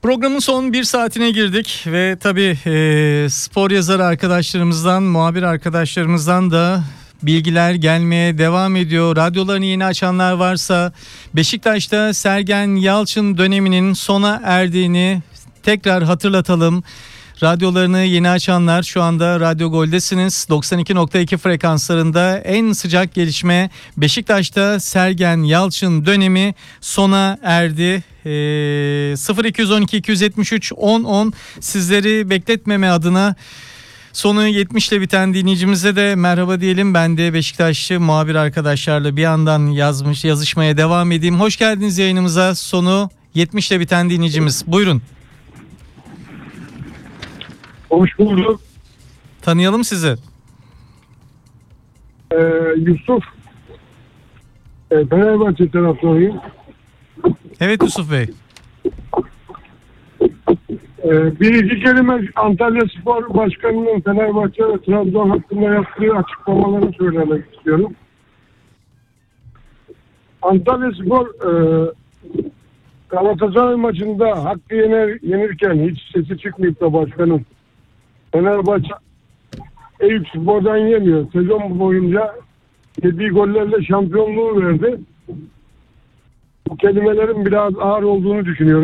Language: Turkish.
Programın son bir saatine girdik ve tabii spor yazarı arkadaşlarımızdan, muhabir arkadaşlarımızdan da bilgiler gelmeye devam ediyor. Radyolarını yeni açanlar varsa Beşiktaş'ta Sergen Yalçın döneminin sona erdiğini tekrar hatırlatalım. Radyolarını yeni açanlar, şu anda Radyo Gol'desiniz. 92.2 frekanslarında en sıcak gelişme, Beşiktaş'ta Sergen Yalçın dönemi sona erdi. 0212 273 10 10 sizleri bekletmeme adına sonu 70 ile biten dinleyicimize de merhaba diyelim. Ben de Beşiktaşlı muhabir arkadaşlarla bir yandan yazışmaya devam edeyim. Hoş geldiniz yayınımıza. Sonu 70 ile biten dinleyicimiz. Buyurun. Hoş bulduk. Tanıyalım sizi. Yusuf. Fenerbahçe taraftarıyım. Evet Yusuf Bey. Bir iki kelime Antalya Spor Başkanı'nın Fenerbahçe ve Trabzon hakkında yaptığı açıklamaları söylemek istiyorum. Antalya Spor Galatasaray maçında Hakkı yenirken hiç sesi çıkmayıp da başkanın Fenerbahçe Eyüp Spor'dan yemiyor. Sezon boyunca yediği gollerle şampiyonluğu verdi. Bu kelimelerin biraz ağır olduğunu düşünüyorum.